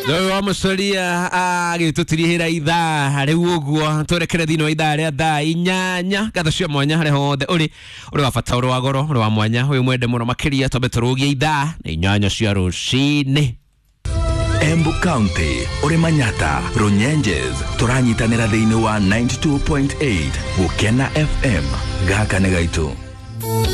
Leo amucoria agitutiriira ithaa riu uguo turekere thino ithaa ria thaa inyanya gatha cia mwanya hari hothe uri wa bata uri wa goro uri wa mwanya uyu mwende muno makiria twambe turugie ithaa na inyanya cia rucini. Embu County, uri Manyata, Runyenjes, turanyitanira thiini wa 92.8 Gukena FM, gaka nĩ gaitũ.